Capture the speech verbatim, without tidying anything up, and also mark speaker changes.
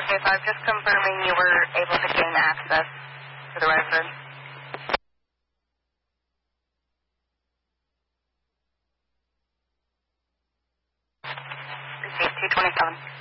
Speaker 1: Okay, five, just confirming you were able to gain access to the residence. Received two twenty-seven.